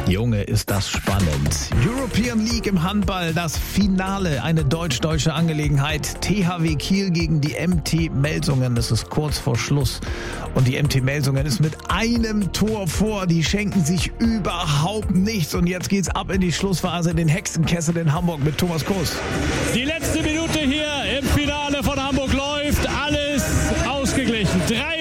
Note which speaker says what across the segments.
Speaker 1: Junge, ist das spannend. European League im Handball, das Finale, eine deutsch-deutsche Angelegenheit. THW Kiel gegen die MT Melsungen. Das ist kurz vor Schluss. Und die MT Melsungen ist mit einem Tor vor. Die schenken sich überhaupt nichts. Und jetzt geht's ab in die Schlussphase in den Hexenkessel in Hamburg mit Thomas Kuss.
Speaker 2: Die letzte Minute hier im Finale von Hamburg läuft. Alles ausgeglichen.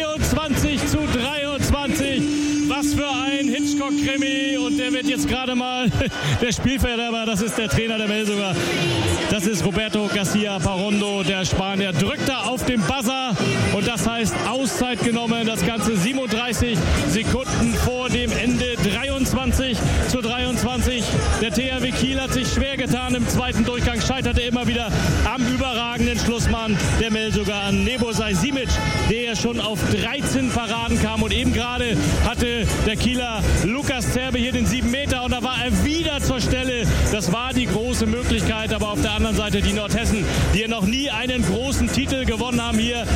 Speaker 2: 23:23. Was für ein Hitchcock-Krimi. Und der wird jetzt gerade mal der Spielverderber. Das ist der Trainer der Melsunger. Das ist Roberto Garcia Parondo. Der Spanier drückt da auf den Buzzer. Und das heißt Auszeit genommen. Das Ganze 37 Sekunden vor dem Ende. 23:23. Der THW Kiel hat sich schwer getan im zweiten Durchgang. Scheiterte immer wieder am überragenden Schlussmann der Melsunger an Nebojša Simić, der schon auf 13 Paraden kam. Und eben gerade hatte der Kieler Lukas Zerbe hier den 7 Meter und da war er wieder zur Stelle. Das war die große Möglichkeit, aber auf der anderen Seite die Nordhessen, die ja noch nie einen großen Titel gewonnen haben, hier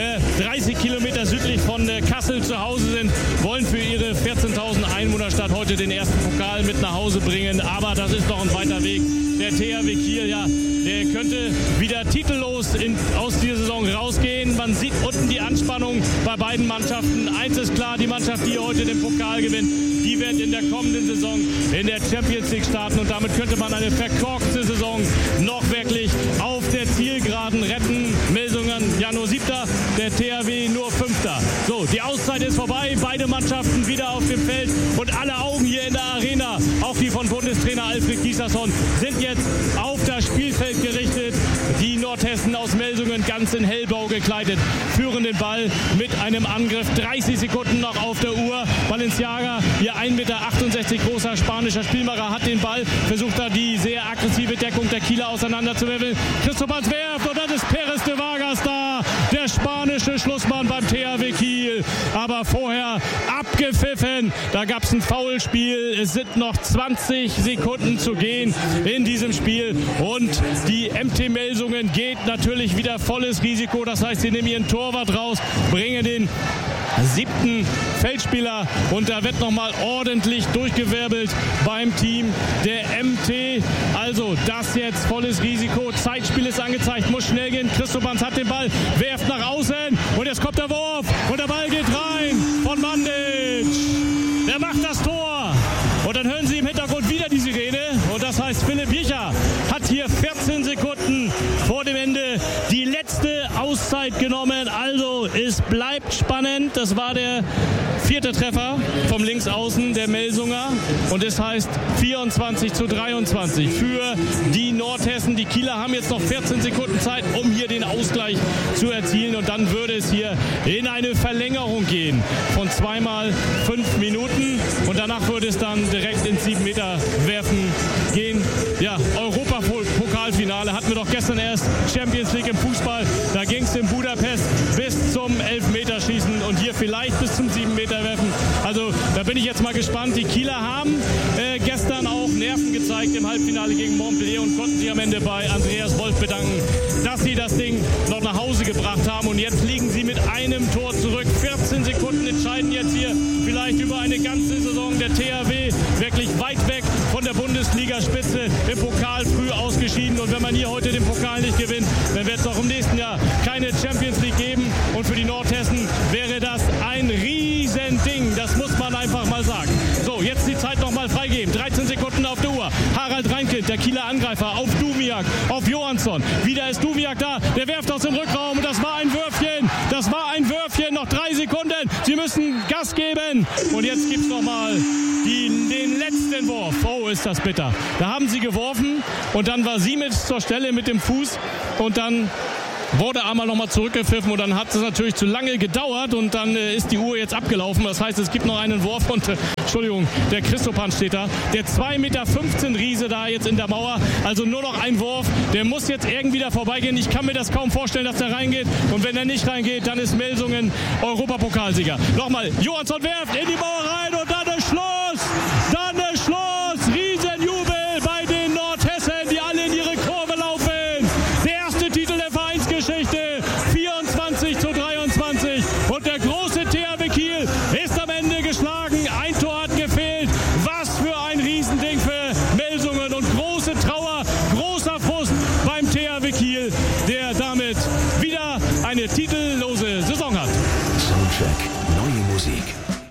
Speaker 2: 30 Kilometer südlich von Kassel zu Hause sind, wollen für ihre 14.000 Einwohnerstadt heute den ersten Pokal mit nach Hause bringen. Aber das ist doch ein weiter Weg. Der THW Kiel, ja, der könnte wieder titellos aus dieser Saison rausgehen. Man sieht unten die Anspannung bei beiden Mannschaften. Eins ist klar, die Mannschaft, die heute den Pokal gewinnt, die wird in der kommenden Saison in der Champions League starten. Und damit könnte man eine verkorkste Saison noch wirklich auf der Zielgeraden retten. Melsungen ja nur 7., der THW nur 5. So, die Auszeit ist vorbei. Beide Mannschaften wieder auf dem Feld. Und alle Augen hier in der Arena, auch die von Bundestrainer Alfred Gislason, sind jetzt auf das Spielfeld gerichtet. Die Nordhessen aus Melsungen ganz in hellblau gekleidet führen den Ball mit einem Angriff. 30 Sekunden noch auf der Uhr. Balenciaga, ihr 1,68 Meter großer spanischer Spielmacher, hat den Ball, versucht da die sehr aggressive Deckung der Kieler auseinanderzuwirbeln. Christopans werft und dann ist Perez de Vargas da, der spanische Schlussmann beim THW Kiel. Aber vorher abgepfiffen, da gab es ein Foulspiel. Es sind noch 20 Sekunden zu gehen in diesem Spiel und die MT Melsungen geht natürlich wieder volles Risiko. Das heißt, sie nehmen ihren Torwart raus, bringen den 7. Feldspieler und da wird nochmal ordentlich durchgewirbelt beim Team der MT. Also das jetzt volles Risiko. Zeitspiel ist angezeigt, muss schnell gehen. Christopans hat den Ball, werft nach außen und jetzt kommt der Wurf und der Ball geht rein von Mandic. Der macht das Tor und dann hören Sie im Hintergrund wieder die Sirene und das heißt, Philipp Jicha hat hier 14 Sekunden vor dem Ende die letzte Auszeit genommen. Also es bleibt spannend. Das war der 4. Treffer vom Linksaußen der Melsunger und es heißt 24:23 für die Nordhessen. Die Kieler haben jetzt noch 14 Sekunden Zeit, um hier den Ausgleich zu erzielen und dann würde es hier in eine Verlängerung gehen von 2x5 Minuten und danach würde es dann direkt ins 7 Meter werfen gehen. Ja, Europapokalfinale hatten wir doch gestern erst, Champions League im Fußball. Da ging es in Budapest bis zum Elfmeterschießen und hier vielleicht bis zum 7 Meter werfen. Also da bin ich jetzt mal gespannt. Die Kieler haben gestern auch Nerven gezeigt im Halbfinale gegen Montpellier und konnten sich am Ende bei Andreas Wolf bedanken, dass sie das Ding noch nach Hause gebracht haben. Und jetzt liegen sie mit einem Tor zurück. 14 Sekunden entscheiden jetzt hier vielleicht über eine ganze Saison. Der THW wirklich weit weg von der Bundesligaspitze, im Pokal früh ausgeschieden. Und wenn man hier heute den Pokal nicht gewinnt, dann wird es auch im nächsten Jahr keine Champions League geben. Und für die Nordhessen wäre das ein Riesending. Das muss man einfach mal sagen. So, jetzt die Zeit nochmal freigeben. 13 Sekunden auf der Uhr. Harald Reinkind, der Kieler Angreifer, auf Dumiak, auf Johansson. Wieder ist Dumiak da. Der werft aus dem Rückraum. Und das war ein Würfchen. Das war ein Würfchen. Noch 3 Sekunden. Sie müssen Gas geben. Und jetzt gibt es nochmal den letzten Wurf. Oh, ist das bitter. Da haben sie geworfen. Und dann war Simić zur Stelle mit dem Fuß. Und dann wurde einmal nochmal zurückgepfiffen und dann hat es natürlich zu lange gedauert und dann ist die Uhr jetzt abgelaufen. Das heißt, es gibt noch einen Wurf und, Entschuldigung, der Christopan steht da. Der 2,15 Meter Riese da jetzt in der Mauer. Also nur noch ein Wurf. Der muss jetzt irgendwie da vorbeigehen. Ich kann mir das kaum vorstellen, dass der reingeht. Und wenn er nicht reingeht, dann ist Melsungen Europapokalsieger. Nochmal, Johansson werft in die Mauer rein und dann ist Schluss. Dann ist Schluss. Riesenjubel bei den Nordhessen, die alle in ihre Kurve laufen. Der erste Titel der Vereinsgeschichte. 24:23. Und der große THW Kiel ist am Ende geschlagen. Ein Tor hat gefehlt. Was für ein Melsungen und große Trauer, großer Frust beim THW Kiel, der damit wieder eine titellose Saison hat.
Speaker 3: Soundcheck. Neue Musik.